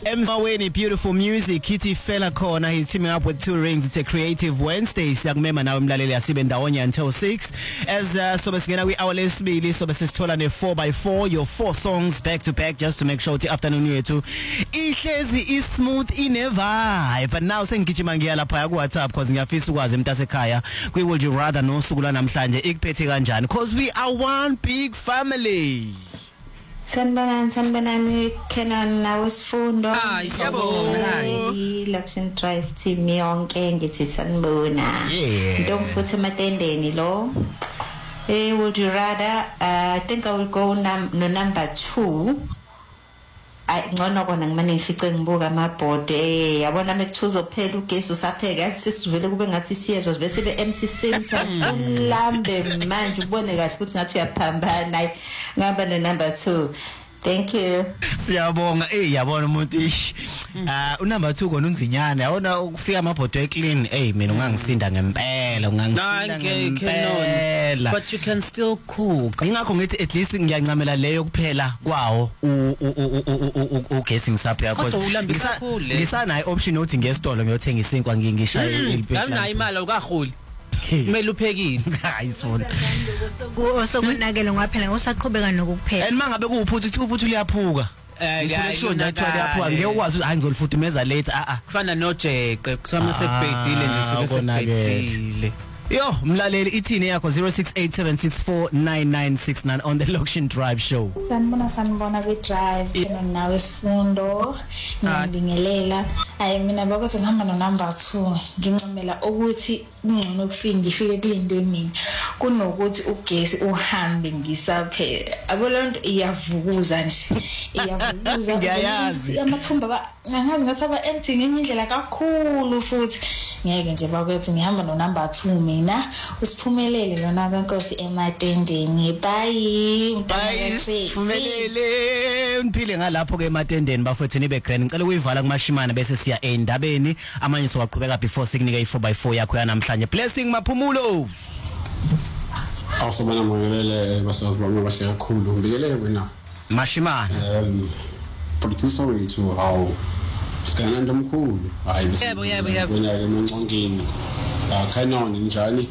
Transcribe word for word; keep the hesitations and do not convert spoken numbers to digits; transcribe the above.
Emsaweni, beautiful music. Kitty Fella Corner. He's teaming up with Two Rings. It's a creative Wednesday. Siyakumema nawe mlaleli asibe ndawonye until six. As uh, sobe singena kwi hour lesibili sobe sisithola ne four by four, your four songs back to back, just to make sure the afternoon yethu ihlezi is smooth ine vibe. But now sengigijima ngiya lapha ku WhatsApp because ngiyafisa ukwazi mntasekhaya kwi Would You Rather nosuku lwanamhlanje ikuphethe kanjani, because we are one big family. Sanibonani sanibonani Kenan nawesifundo. Ah, siyabonga. Election drive team yonke ngithi sanibona. Don't put ematendeni lo. Eh, would you rather? Uh, I think I will go num no number two. I ngcono kona ngimane ngifice ngibuka amabhodi eh yabona mekuthuzo phela ugesi usapheka asisivele kube ngathi siyezwa bese be empty center ulambe manje ubone kahle ukuthi ngathi uyaphambana ngaba no number two. Thank you. Siyabonga eh yabona umuntu ah unumber two kona unzinyana yabona ukufika amabhodi eclean eh mina ungangisinda ngempela ungangisinda ngempela, but you can still cook. Ingakho ngithi at least ngiyancamela leyo kuphela kwawo ugesi ngisapha because ngisana i-option uthi ngesitolo ngiyothenga isinkwa ngingishaya iliphi awunayo imali ukaholi kumele uphekile. Hayi sona osokunakela ngaphela ngosaqhubeka nokuphela and mangabe kuwuphuthu uthi uphuthu liyaphuka ngiyasho nje liyaphuka ngeke ukwazi hayi ngizolifudumeza late a a kufana nojeqe kusama sekubhedile nje sobe sekubhedile. Yo mlaleli ithini yakho zero six eight seven six four nine nine six nine on the Loction Drive show. Sanibona sanibona we drive kena nawe sifundo ngibingelela ayi mina bakuthi ngihamba no number two ngincomela ukuthi ngcono ukufika ngifike kulinde mina kunokuthi ugesi uhambe ngisaphela abolonto iyavukuza nje iyavukuza ngiyayazi amathumba ngazi ngathi aba empty ngenye indlela kakhulu futhi ngeke nje bakuthi ngihamba no number two mina usiphumelele lona benkosi ematendeni. Bye bye phumelele unphile ngalapho ke ematendeni bafethu nibe grand ngicela ukuyivala kumashimana bese siya endabeni amanye sowaqhubeka before sikunike i four by four yakho yanamhlanje. Blessing Maphumulo awusabona ngibelele basazi bami basiyakhulu ngibelele wena mashimana um producer wethu hawo sikana ntomkhulu hayi yebo yebo yebo wena ke emncongeni la khayinona njani